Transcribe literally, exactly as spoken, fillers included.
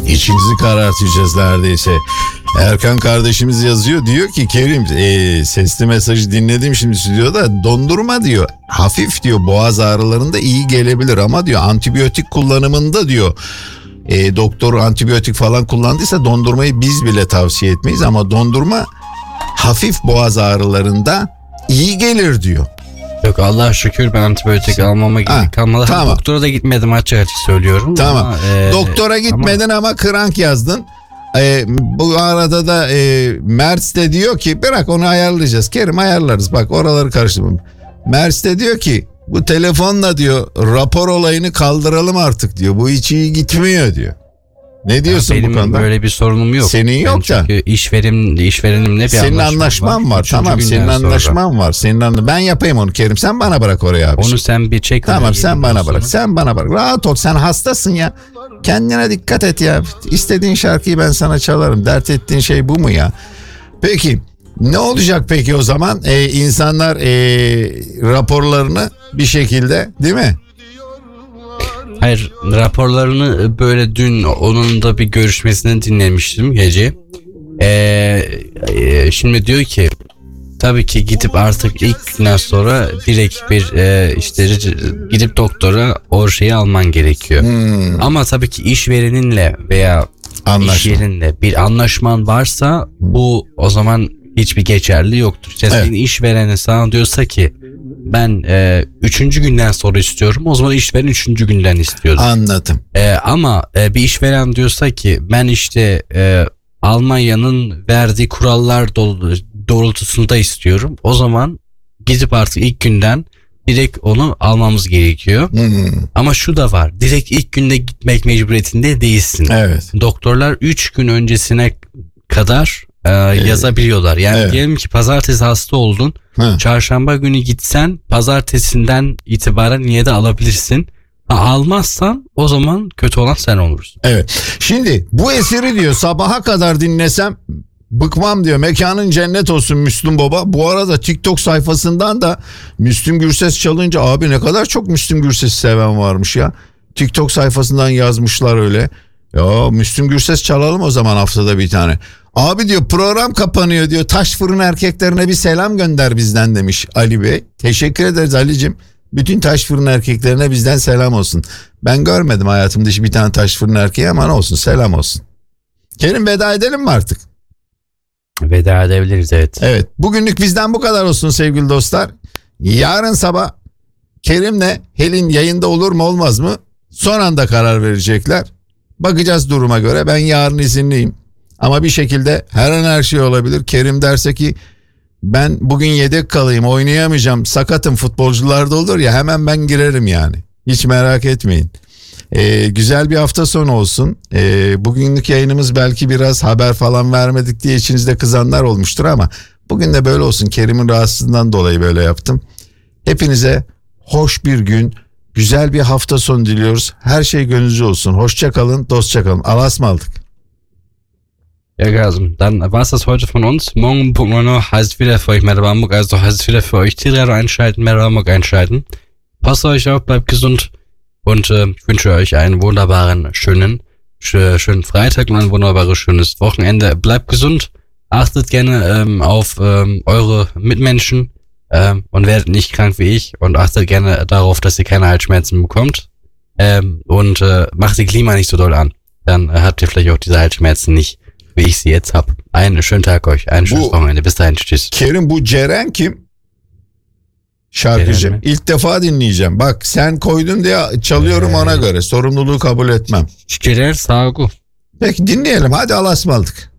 İçinizi karartacağız neredeyse. Erkan kardeşimiz yazıyor, diyor ki Kerim e, sesli mesajı dinledim şimdi stüdyoda, dondurma diyor hafif diyor boğaz ağrılarında iyi gelebilir ama diyor antibiyotik kullanımında diyor e, doktor antibiyotik falan kullandıysa dondurmayı biz bile tavsiye etmeyiz ama dondurma hafif boğaz ağrılarında iyi gelir diyor. Yok Allah'a şükür ben antibiyotik almama gerek kalmadı. Tamam. Doktora da gitmedim, açık açık söylüyorum. Tamam. Ama, e, Doktora gitmedin ama, ama krank yazdın. Ee, bu arada da e, Merz de diyor ki bırak onu ayarlayacağız. Kerim ayarlarız, bak oraları karıştırmam. Merz de diyor ki bu telefonla diyor rapor olayını kaldıralım artık diyor. Bu hiç iyi gitmiyor diyor. Ne diyorsun benim bu konuda? Benim böyle bir sorunum yok. Senin yok ben da. Çünkü işverim, işverenimle bir senin anlaşman var. var. Tamam senin anlaşman sonra. var. Senin anla- ben yapayım onu Kerim. Sen bana bırak oraya abi. Onu sen bir çek. Tamam sen bana bırak. Sen bana bırak. Rahat ol. Sen hastasın ya. Kendine dikkat et ya. İstediğin şarkıyı ben sana çalarım. Dert ettiğin şey bu mu ya? Peki ne olacak peki o zaman? Ee, insanlar ee, raporlarını bir şekilde, değil mi? Hayır, raporlarını böyle dün onun da bir görüşmesini dinlemiştim gece. Ee, e, şimdi diyor ki tabii ki gidip artık ilk günden sonra direkt bir e, işte gidip doktora o şeyi alman gerekiyor. Hmm. Ama tabii ki işvereninle veya Anlaşma. iş yerinle bir anlaşman varsa bu o zaman hiçbir geçerli yoktur. Yani evet. işverenin sana diyorsa ki ben e, üçüncü günden sonra istiyorum, o zaman işveren üçüncü günden istiyordu. Anladım. E, ama e, bir işveren diyorsa ki ben işte e, Almanya'nın verdiği kurallar doğrultusunda istiyorum, o zaman gidip artık ilk günden direkt onu almamız gerekiyor. Hmm. Ama şu da var, direkt ilk günde gitmek mecburiyetinde değilsin. Evet. Doktorlar üç gün öncesine kadar e, evet. yazabiliyorlar. Yani evet. diyelim ki pazartesi hasta oldun. Hı. Çarşamba günü gitsen pazartesinden itibaren niye de alabilirsin. Ha, almazsan o zaman kötü olan sen olursun. Evet. Şimdi bu eseri diyor sabaha kadar dinlesem bıkmam diyor. Mekanın cennet olsun Müslüm Baba. Bu arada TikTok sayfasından da Müslüm Gürses çalınca abi ne kadar çok Müslüm Gürses'i seven varmış ya. TikTok sayfasından yazmışlar öyle. Ya Müslüm Gürses çalalım o zaman haftada bir tane. Abi diyor program kapanıyor diyor. Taş fırın erkeklerine bir selam gönder bizden demiş Ali Bey. Teşekkür ederiz Ali'cim. Bütün taş fırın erkeklerine bizden selam olsun. Ben görmedim hayatımda hiç bir tane taş fırın erkeği ama ne olsun, selam olsun. Kerim veda edelim mi artık? Veda edebiliriz, evet. Evet, bugünlük bizden bu kadar olsun sevgili dostlar. Yarın sabah Kerim'le Helin yayında olur mu olmaz mı? Son anda karar verecekler. Bakacağız duruma göre. Ben yarın izinliyim. Ama bir şekilde her an her şey olabilir. Kerim derse ki ben bugün yedek kalayım, oynayamayacağım, sakatım, futbolcularda olur ya, hemen ben girerim yani. Hiç merak etmeyin. Ee, güzel bir hafta sonu olsun. Ee, bugünlük yayınımız belki biraz haber falan vermedik diye içinizde kızanlar olmuştur ama bugün de böyle olsun. Kerim'in rahatsızlığından dolayı böyle yaptım. Hepinize hoş bir gün, güzel bir hafta sonu diliyoruz. Her şey gönlünüzce olsun. Hoşça kalın, dostça kalın. Allah'a ısmarladık. Ja, Gasen, dann war es das heute von uns. Morgen Punkt neun Uhr heißt wieder für euch Merhaba Hamburg, also heißt es wieder für euch T-Radio einschalten, Merhaba Hamburg einschalten. Passt euch auf, bleibt gesund und äh, ich wünsche euch einen wunderbaren, schönen, sch- schönen Freitag und ein wunderbares, schönes Wochenende. Bleibt gesund, achtet gerne ähm, auf ähm, eure Mitmenschen ähm, und werdet nicht krank wie ich und achtet gerne darauf, dass ihr keine Halsschmerzen bekommt ähm, und äh, macht die Klima nicht so doll an. Dann äh, habt ihr vielleicht auch diese Halsschmerzen nicht, wie ich sie jetzt hab. Einen schönen Tag euch. Einen schönes Wochenende. Bis dahin. Tschüss. Kerim, bu Ceren kim? Şarkıcı. İlk defa dinleyeceğim. Bak sen koydun diye çalıyorum ee, ona göre. Sorumluluğu kabul etmem. Ceren Sagu. Peki dinleyelim. Hadi Allah'a ısmarladık.